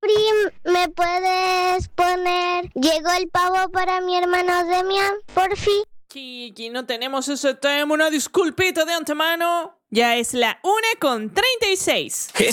¿me puedes poner Llegó el pavo para mi hermano Demian, por fin? Chiqui, no tenemos ese tema, una disculpita de antemano. Ya es la 1:36.